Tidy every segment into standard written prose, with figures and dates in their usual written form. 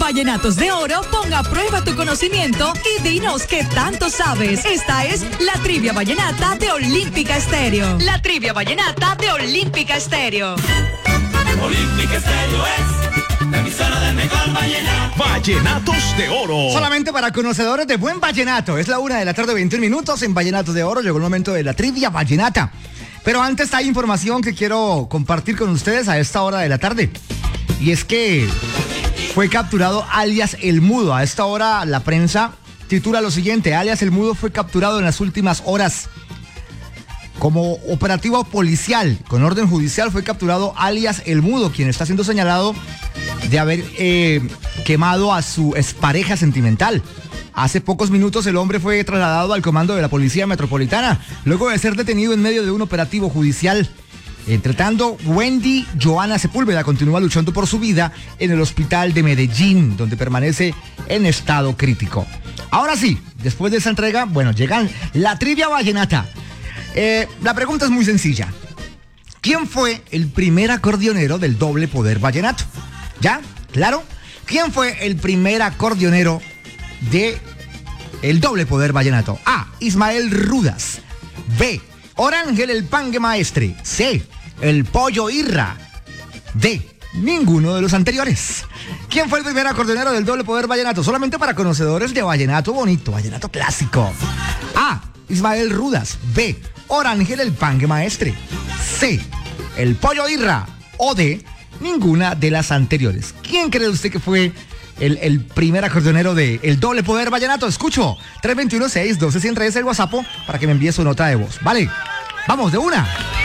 Vallenatos de Oro pone a prueba tu conocimiento y dinos qué tanto sabes. Esta es la Trivia Vallenata de Olímpica Estéreo. La Trivia Vallenata de Olímpica Estéreo. Olímpica Estéreo es la emisora del mejor vallenato. Vallenatos de Oro. Solamente para conocedores de buen vallenato. Es la 1:00 p.m, en Vallenatos de Oro. Llegó el momento de la Trivia Vallenata. Pero antes hay información que quiero compartir con ustedes a esta hora de la tarde. Y es que fue capturado alias El Mudo. A esta hora la prensa titula lo siguiente: alias El Mudo fue capturado en las últimas horas. Como operativo policial con orden judicial fue capturado alias El Mudo, quien está siendo señalado de haber quemado a su expareja sentimental. Hace pocos minutos el hombre fue trasladado al comando de la Policía Metropolitana, luego de ser detenido en medio de un operativo judicial. Entre tanto, Wendy Joana Sepúlveda continúa luchando por su vida en el hospital de Medellín, donde permanece en estado crítico. Ahora sí, después de esa entrega, llega la Trivia Vallenata. La pregunta es muy sencilla. ¿Quién fue el primer acordeonero del doble poder vallenato? ¿Ya? ¿Claro? ¿Quién fue el primer acordeonero de el doble poder vallenato? A. Ismael Rudas. B. Orángel el Pangue Maestre. C. El Pollo Irra. D. Ninguno de los anteriores. ¿Quién fue el primer acordeonero del doble poder vallenato? Solamente para conocedores de vallenato bonito, vallenato clásico. A. Ismael Rudas. B. Orángel el Pangue Maestre. C. El Pollo Irra. O D. Ninguna de las anteriores. ¿Quién cree usted que fue el primer acordeonero del doble poder vallenato? Escucho. 321-612-103 es el WhatsApp para que me envíe su nota de voz. Vale, vamos de una.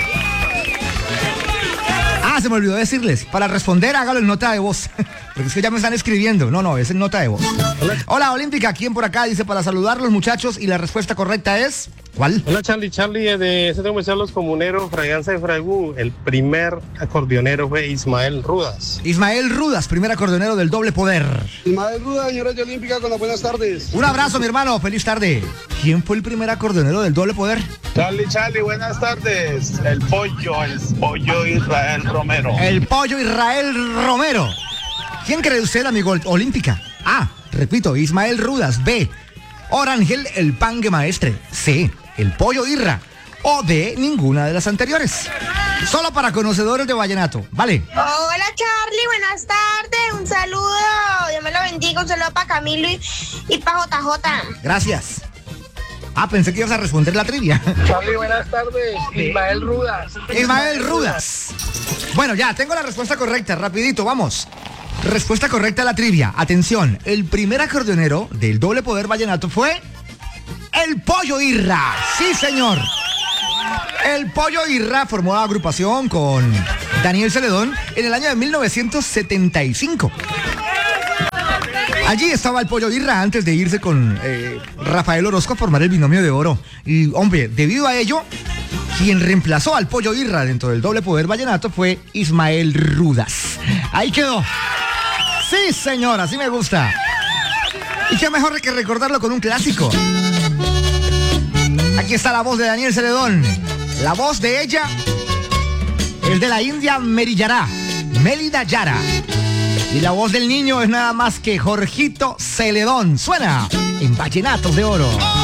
Se me olvidó decirles, para responder hágalo en nota de voz, porque es que ya me están escribiendo. No, es en nota de voz. Hola Olímpica, ¿quién por acá? Dice para saludar a los muchachos, y la respuesta correcta es... ¿Cuál? Hola Charlie de Centro Comercial Los Comuneros, Fragancia de Fragú. El primer acordeonero fue Ismael Rudas. Ismael Rudas, primer acordeonero del doble poder. Ismael Rudas, señores de Olímpica, con las buenas tardes. Un abrazo, mi hermano, feliz tarde. ¿Quién fue el primer acordeonero del doble poder? Charlie, buenas tardes. El pollo Israel Romero. El Pollo Israel Romero. ¿Quién cree usted, amigo Olímpica? A, repito, Ismael Rudas. B, Orángel el Pangue Maestre. C, el Pollo Irra. O D, ninguna de las anteriores. Solo para conocedores de vallenato, ¿vale? Hola Charlie, buenas tardes, un saludo, Dios me lo bendiga, un saludo para Camilo y para JJ. Gracias. Pensé que ibas a responder la trivia. Charlie, buenas tardes, Ismael Rudas. Ismael Rudas. Bueno, ya, tengo la respuesta correcta, rapidito, vamos. Respuesta correcta a la trivia. Atención, el primer acordeonero del doble poder vallenato fue el Pollo Irra. Sí, señor. El Pollo Irra formó la agrupación con Daniel Celedón en el año de 1975. Allí estaba el Pollo Irra antes de irse con Rafael Orozco a formar el Binomio de Oro. Y, hombre, debido a ello, quien reemplazó al Pollo Irra dentro del doble poder vallenato fue Ismael Rudas. Ahí quedó. Sí, señora, así me gusta. Y qué mejor que recordarlo con un clásico. Aquí está la voz de Daniel Celedón. La voz de ella es de la India Meriyara, Mélida Yara. Y la voz del niño es nada más que Jorgito Celedón. Suena en Vallenatos de Oro.